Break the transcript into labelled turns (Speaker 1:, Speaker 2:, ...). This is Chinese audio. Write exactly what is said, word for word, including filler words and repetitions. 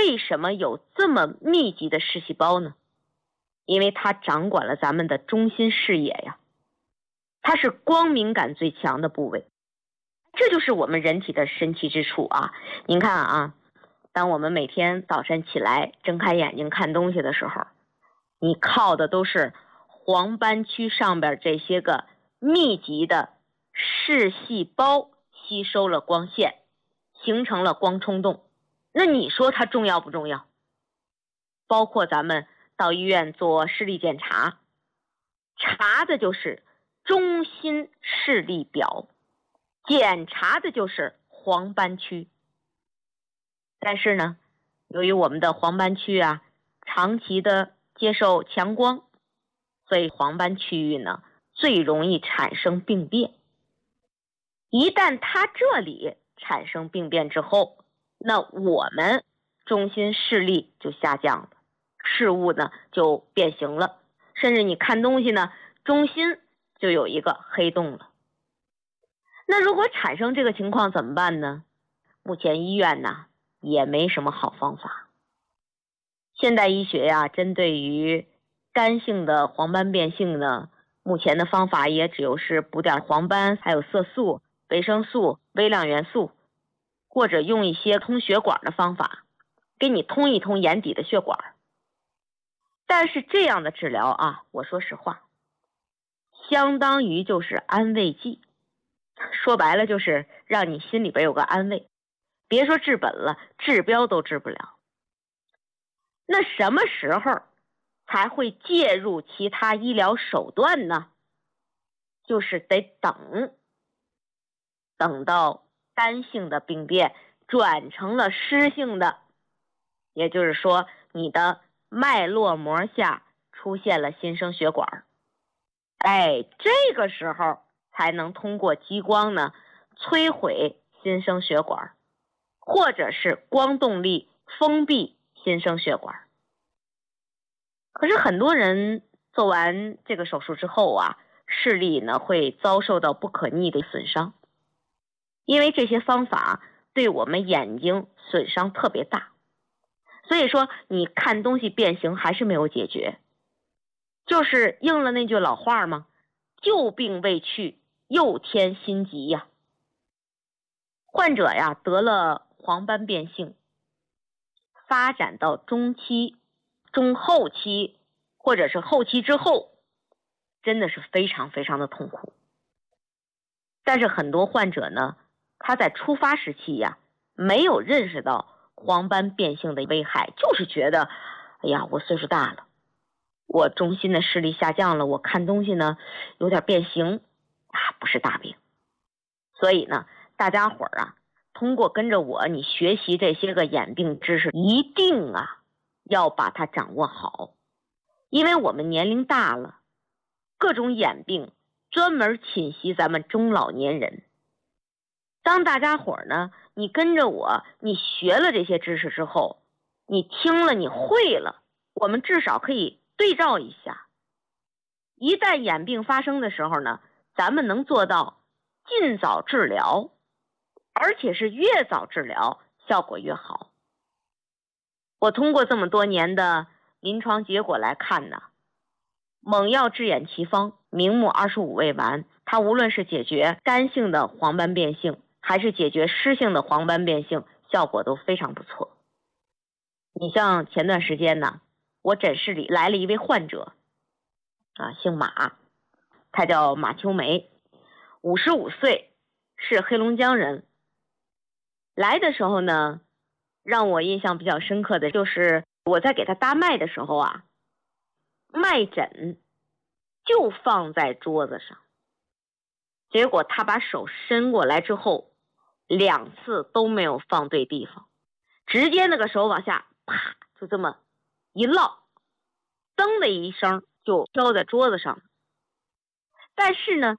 Speaker 1: 为什么有这么密集的视细胞呢？因为它掌管了咱们的中心视野呀，它是光敏感最强的部位。这就是我们人体的神奇之处啊！您看啊，当我们每天早晨起来睁开眼睛看东西的时候，你靠的都是黄斑区上边这些个密集的视细胞吸收了光线，形成了光冲动。那你说它重要不重要？包括咱们到医院做视力检查，查的就是中心视力表，检查的就是黄斑区。但是呢，由于我们的黄斑区啊长期的接受强光，所以黄斑区域呢最容易产生病变。一旦它这里产生病变之后，那我们中心视力就下降了，事物呢就变形了，甚至你看东西呢中心就有一个黑洞了。那如果产生这个情况怎么办呢？目前医院呢也没什么好方法。现代医学呀，针对于干性的黄斑变性呢，目前的方法也只有是补点黄斑，还有色素、维生素、微量元素，或者用一些通血管的方法，给你通一通眼底的血管。但是这样的治疗啊，我说实话，相当于就是安慰剂，说白了就是让你心里边有个安慰，别说治本了，治标都治不了。那什么时候才会介入其他医疗手段呢？就是得等，等到干性的病变转成了湿性的，也就是说你的脉络膜下出现了新生血管，哎，这个时候才能通过激光呢摧毁新生血管，或者是光动力封闭新生血管。可是很多人做完这个手术之后啊，视力呢会遭受到不可逆的损伤，因为这些方法对我们眼睛损伤特别大，所以说你看东西变形还是没有解决，就是应了那句老话嘛，旧病未去，又添新疾呀。患者呀得了黄斑变性，发展到中期、中后期或者是后期之后，真的是非常非常的痛苦。但是很多患者呢，他在初发时期呀，没有认识到黄斑变性的危害，就是觉得，哎呀，我岁数大了，我中心的视力下降了，我看东西呢有点变形啊，不是大病。所以呢，大家伙儿啊，通过跟着我，你学习这些个眼病知识，一定啊要把它掌握好，因为我们年龄大了，各种眼病专门侵袭咱们中老年人。当大家伙儿呢，你跟着我，你学了这些知识之后，你听了，你会了，我们至少可以对照一下。一旦眼病发生的时候呢，咱们能做到尽早治疗，而且是越早治疗效果越好。我通过这么多年的临床结果来看呢，猛药治眼奇方明目二十五味丸，它无论是解决干性的黄斑变性还是解决湿性的黄斑变性，效果都非常不错。你像前段时间呢，我诊室里来了一位患者啊，姓马，他叫马秋梅，五十五岁，是黑龙江人。来的时候呢，让我印象比较深刻的就是我在给他搭脉的时候啊，脉诊就放在桌子上，结果他把手伸过来之后，两次都没有放对地方，直接那个手往下啪就这么一落，噔的一声就飘在桌子上。但是呢，